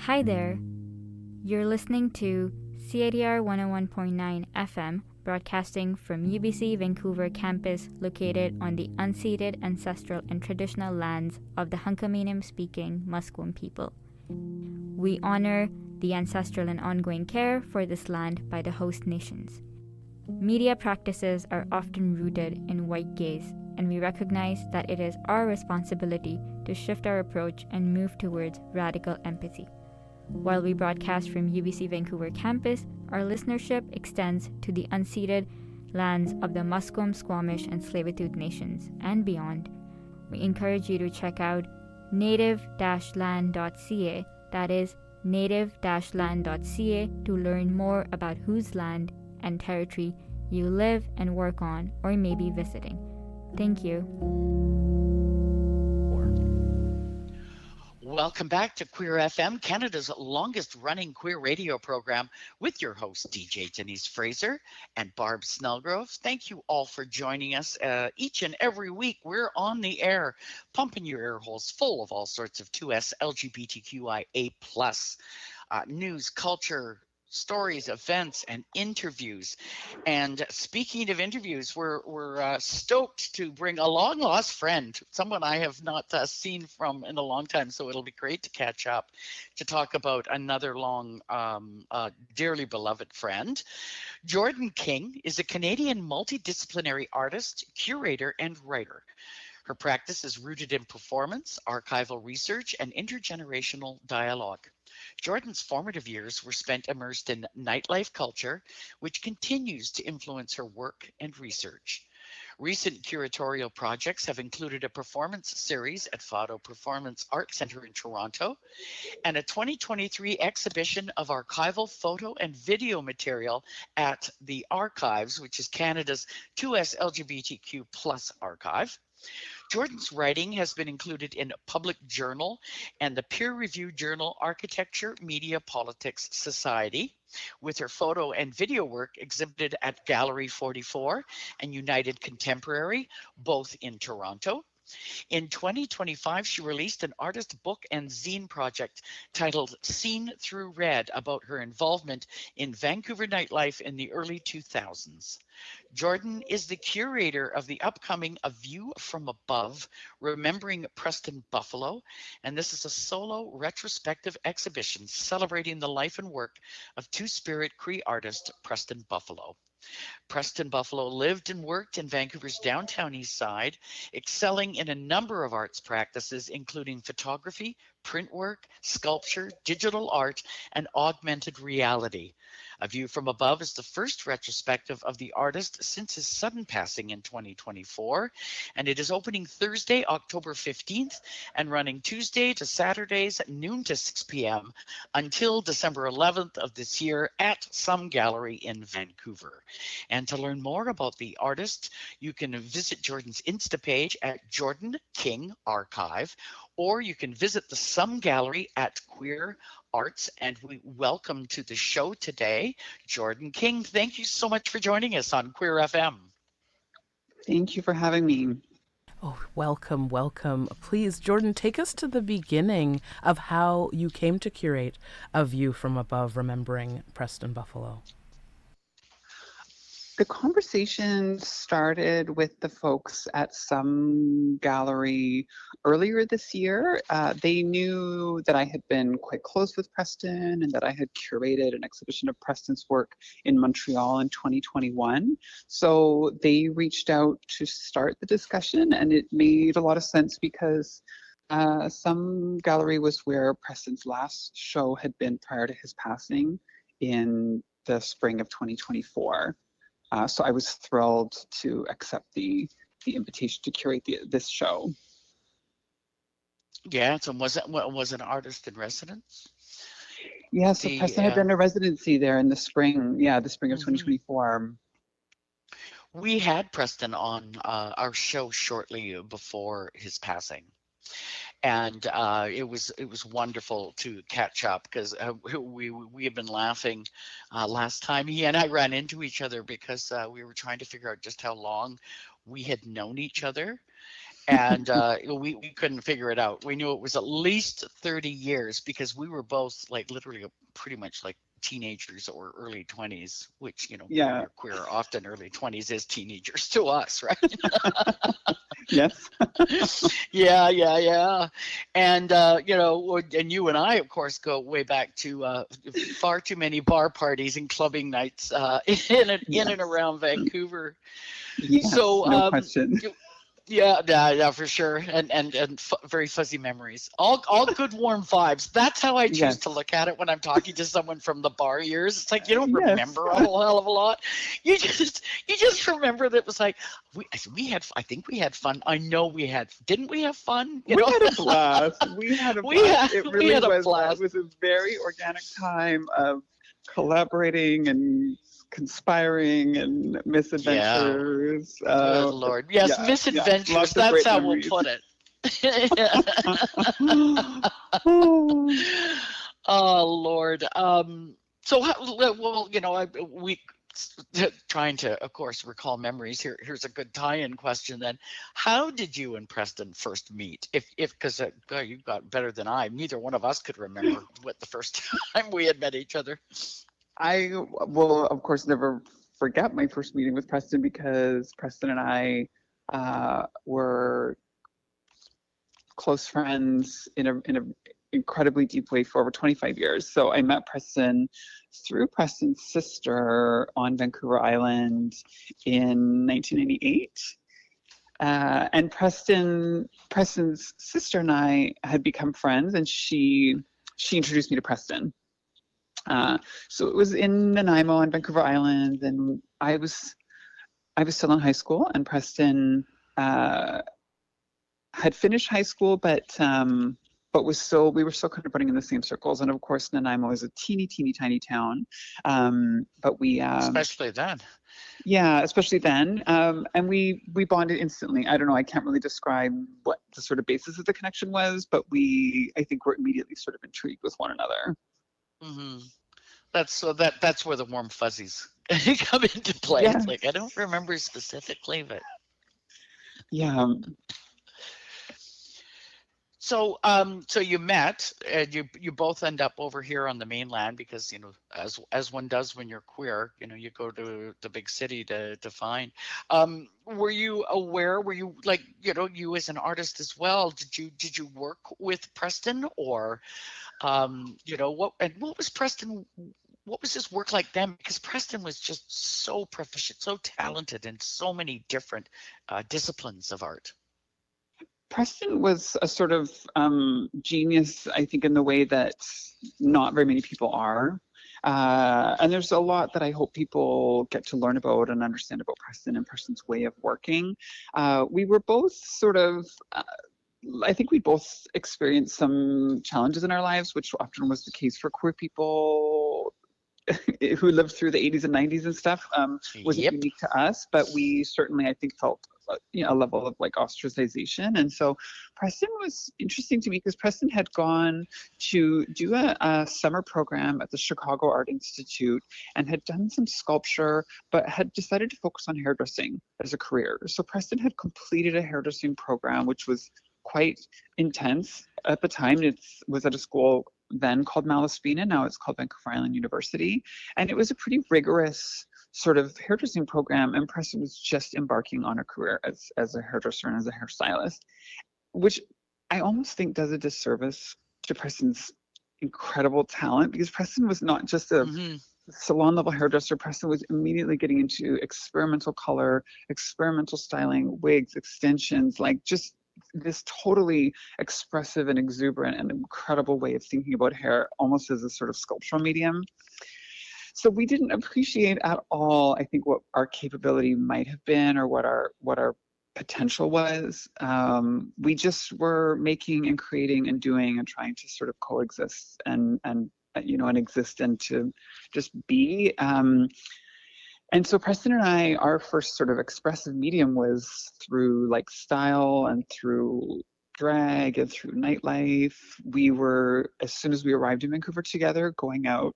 Hi there. You're listening to CIDR 101.9 FM, broadcasting from UBC Vancouver campus located on the unceded ancestral and traditional lands of the Hunkaminam-speaking Musqueam people. We honor the ancestral and ongoing care for this land by the host nations. Media practices are often rooted in white gaze, and we recognize that it is our responsibility to shift our approach and move towards radical empathy. While we broadcast from UBC Vancouver campus, our listenership extends to the unceded lands of the Musqueam, Squamish, and Tsleil-Waututh nations and beyond. We encourage you to check out native-land.ca, that is native-land.ca, to learn more about whose land and territory you live and work on or may be visiting. Thank you. Welcome back to Queer FM, Canada's longest running queer radio program, with your hosts DJ Denise Fraser and Barb Snellgrove. Thank you all for joining us each and every week. We're on the air, pumping your ear holes full of all sorts of 2S LGBTQIA+ news, culture, stories, events, and interviews. And speaking of interviews, we're stoked to bring a long lost friend, someone I have not seen from in a long time. So it'll be great to catch up to talk about another long, dearly beloved friend. Jordan King is a Canadian multidisciplinary artist, curator, and writer. Her practice is rooted in performance, archival research, and intergenerational dialogue. Jordan's formative years were spent immersed in nightlife culture, which continues to influence her work and research. Recent curatorial projects have included a performance series at Fado Performance Art Centre in Toronto and a 2023 exhibition of archival photo and video material at the Archives, which is Canada's 2S LGBTQ+ archive. Jordan's writing has been included in Public Journal and the peer-reviewed journal Architecture, Media, Politics, Society, with her photo and video work exhibited at Gallery 44 and United Contemporary, both in Toronto. In 2025, she released an artist book and zine project titled Seen Through Red, about her involvement in Vancouver nightlife in the early 2000s. Jordan is the curator of the upcoming A View from Above, Remembering Preston Buffalo, and this is a solo retrospective exhibition celebrating the life and work of Two-Spirit Cree artist Preston Buffalo. Preston Buffalo lived and worked in Vancouver's downtown east side, excelling in a number of arts practices, including photography, print work, sculpture, digital art, and augmented reality. A View from Above is the first retrospective of the artist since his sudden passing in 2024, and it is opening Thursday, October 15th, and running Tuesday to Saturdays, noon to 6 p.m. until December 11th of this year at Some Gallery in Vancouver. And to learn more about the artist, you can visit Jordan's Insta page at Jordan King Archive, or you can visit the Some Gallery at Queer Arts. And we welcome to the show today, Jordan King. Thank you so much for joining us on Queer FM. Thank you for having me. Oh, welcome, welcome. Please, Jordan, take us to the beginning of how you came to curate A View from Above, Remembering Preston Buffalo. The conversation started with the folks at Some Gallery earlier this year. They knew that I had been quite close with Preston and that I had curated an exhibition of Preston's work in Montreal in 2021. So they reached out to start the discussion, and it made a lot of sense because Some Gallery was where Preston's last show had been prior to his passing in the spring of 2024. So I was thrilled to accept the invitation to curate this show. Yeah, so was an artist in residence? Yeah, so Preston had done a residency there in the spring. Yeah, the spring of 2024. We had Preston on our show shortly before his passing. And it was wonderful to catch up because we had been laughing last time he and I ran into each other because we were trying to figure out just how long we had known each other. And we couldn't figure it out. We knew it was at least 30 years because we were both like literally pretty much like teenagers or early 20s, which, when Yeah. you're queer, often early 20s is teenagers to us, right? Yes. Yeah. And, and you and I, of course, go way back to far too many bar parties and clubbing nights in and around Vancouver. Yes, So, no question. Yeah, for sure, and very fuzzy memories. All good, warm vibes. That's how I choose Yes. to look at it when I'm talking to someone from the bar years. It's like you don't Yes. remember a whole hell of a lot. You just remember that it was like we had. I think we had fun. I know we had. Didn't we have fun? We had a blast. We had a blast. It really had a was. blast. It was a very organic time of collaborating and conspiring and misadventures. Good Lord, yes, yeah, misadventures. lots of That's great how memories. we'll put it. Oh, Oh Lord. So we trying to, of course, recall memories. Here's a good tie-in question then. How did you and Preston first meet? If because you got better than I. Neither one of us could remember what the first time we had met each other. I will, of course, never forget my first meeting with Preston because Preston and I were close friends in a incredibly deep way for over 25 years. So I met Preston through Preston's sister on Vancouver Island in 1998. And Preston's sister and I had become friends, and she introduced me to Preston. So it was in Nanaimo on Vancouver Island, and I was still in high school, and Preston had finished high school, but we were still kind of running in the same circles. And of course, Nanaimo is a teeny tiny town, but we Especially then. Yeah, especially then. And we bonded instantly. I don't know, I can't really describe what the sort of basis of the connection was, but I think we're immediately sort of intrigued with one another. Mm-hmm. That's where the warm fuzzies come into play. Yes. It's like I don't remember specifically, but Yeah. so you met, and you both end up over here on the mainland because as one does when you're queer, you go to the big city to find. Were you aware? Were you like you as an artist as well? Did you work with Preston or what was Preston? What was his work like then? Because Preston was just so proficient, so talented in so many different disciplines of art. Preston was a sort of genius, I think, in the way that not very many people are. And there's a lot that I hope people get to learn about and understand about Preston and Preston's way of working. We were both sort of, I think we both experienced some challenges in our lives, which often was the case for queer people who lived through the 80s and 90s and stuff. Wasn't Yep. unique to us, but we certainly, I think, felt a level of like ostracization. And so Preston was interesting to me because Preston had gone to do a summer program at the Chicago Art Institute and had done some sculpture, but had decided to focus on hairdressing as a career. So Preston had completed a hairdressing program, which was quite intense at the time. It was at a school then called Malaspina. Now it's called Vancouver Island University. And it was a pretty rigorous sort of hairdressing program, and Preston was just embarking on a career as a hairdresser and as a hairstylist, which I almost think does a disservice to Preston's incredible talent, because Preston was not just a salon level hairdresser. Preston was immediately getting into experimental color, experimental styling, wigs, extensions, like just this totally expressive and exuberant and incredible way of thinking about hair, almost as a sort of sculptural medium. So we didn't appreciate at all, I think, what our capability might have been or what our potential was. We just were making and creating and doing and trying to sort of coexist and exist and to just be. And so Preston and I, our first sort of expressive medium was through like style and through drag and through nightlife. We were, as soon as we arrived in Vancouver together, going out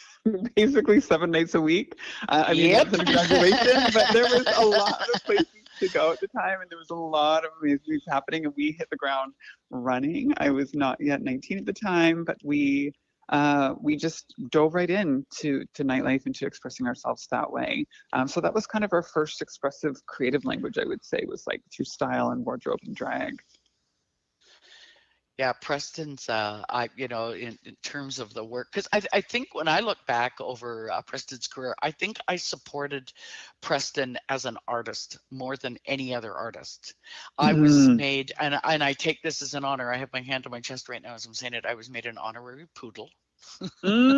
basically 7 nights a week. I mean, Yep. that's an exaggeration, but there was a lot of places to go at the time, and there was a lot of amazing things happening, and we hit the ground running. I was not yet 19 at the time, but we just dove right into nightlife and to expressing ourselves that way. So that was kind of our first expressive creative language, I would say, was like through style and wardrobe and drag. Yeah, Preston's, in terms of the work, because I think when I look back over Preston's career, I think I supported Preston as an artist more than any other artist. I was made, and I take this as an honor. I have my hand on my chest right now as I'm saying it. I was made an honorary poodle.